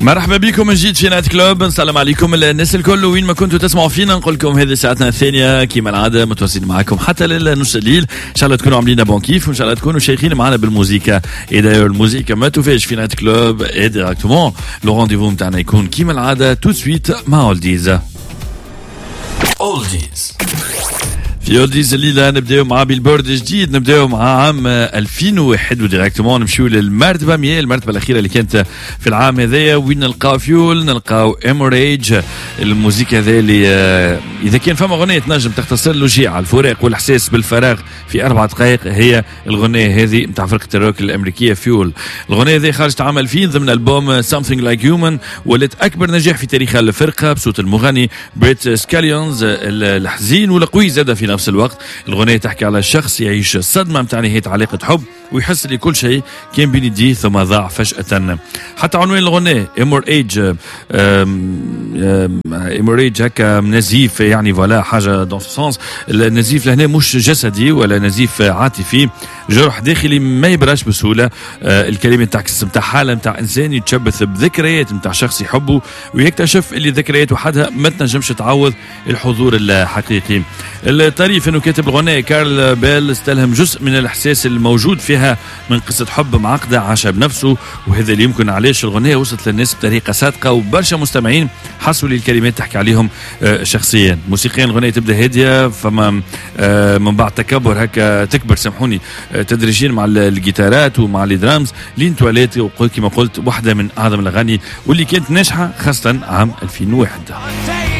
مرحبا بكم من جديد في نايت كلوب. نسلم عليكم الناس الكل وين ما كنتوا تسمعوا فينا. نقول لكم هذه ساعتنا الثانيه كيما العاده متواصلين معكم حتى لنص الليل. ان شاء الله تكونوا عاملين بون كيف وان شاء الله تكونوا شيخين معنا بالموسيقى. اذا الموسيقى ما توفاش في نايت كلوب ديريكتومون لو رونديفو نتاعنا يكون كيما العاده تو سويت مع اولديز. في اولديز الليله نبداو مع بيلبورد جديد، نبداو مع عام 2001 وديريكتومون نمشيو للمرتبه 100، المرتبه الاخيره اللي كانت في العام هذايا، وين نلقاو فيول، نلقاو اموريج. الموسيقى هذا اللي اذا كان فما اغنيه تنجم تختصر الوجيعه الفراق والاحساس بالفراغ في 4 دقائق هي الغنيه هذه نتاع فرقه الروك الامريكيه فيول. الغنيه هذه خرجت عام 2000 ضمن البوم Something Like Human، ولات اكبر نجاح في تاريخ الفرقه بصوت المغني بريت سكاليونز الحزين والقوي زاد في نفس الوقت. الغنية تحكي على شخص يعيش الصدمة متاع نهاية علاقة حب ويحس لي كل شيء كان بين يديه ثم ضاع فجأة. حتى عنوان الغنية إمور إيج هكا نزيف، يعني فوالا حاجة دون سونس. النزيف لهنا مش جسدي ولا نزيف عاطفي، جرح داخلي ما يبراش بسهولة. الكلمة تعكس متاع حالة متاع إنسان يتشبث بذكريات متاع شخص يحبه ويكتشف اللي ذكريات وحدها ما تنجمش تعوض الحضور الحقيقي. الطريف انه كاتب الغناء كارل بيل استلهم جزء من الاحساس الموجود فيها من قصه حب معقده عاشها بنفسه، وهذا اللي يمكن علاش الغناء وصلت للناس بطريقه صادقه، وبرشا مستمعين حسوا لي الكلمات تحكي عليهم شخصيا. موسيقيا الغناء تبدا هاديه، فما من بعد تكبر هكا تكبر سامحوني تدريجيا مع الجيتارات ومع الدرامز لين تواليت، وكما قلت واحده من اعظم الاغاني واللي كانت ناجحه خاصه عام 2001.